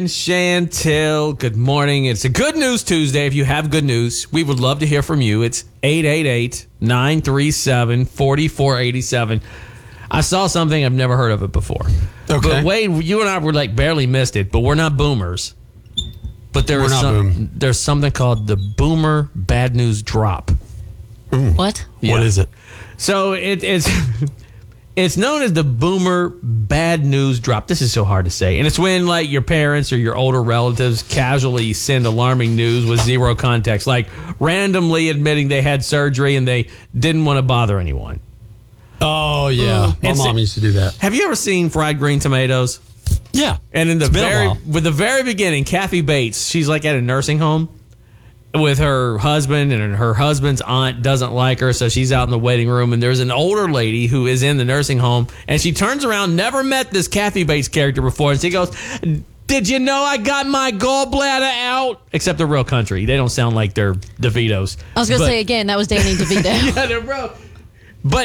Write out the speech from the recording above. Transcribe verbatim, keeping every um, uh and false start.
Chantel, good morning. It's a Good News Tuesday. If you have good news, we would love to hear from you. It's eight eight eight, nine three seven, four four eight seven. I saw something, I've never heard of it before. Okay. But Wade, you and I were like barely missed it, but we're not boomers. But there We're is not some, boom. there's something called the Boomer Bad News Drop. What? Yeah. What is it? So it, it's it's known as the Boomer Bad News Drop. This is so hard to say. And it's when like your parents or your older relatives casually send alarming news with zero context, like randomly admitting they had surgery and they didn't want to bother anyone. Oh, yeah. My It's- mom used to do that. Have you ever seen Fried Green Tomatoes? Yeah. And in the It's been a very while. with the very beginning, Kathy Bates, she's like at a nursing home with her husband, and her husband's aunt doesn't like her, so she's out in the waiting room, and there's an older lady who is in the nursing home, and she turns around, never met this Kathy Bates character before, and she goes, "Did you know I got my gallbladder out?" Except they're real country. They don't sound like they're DeVitos. I was going to But- say again, that was Danny DeVito. Yeah, they're real.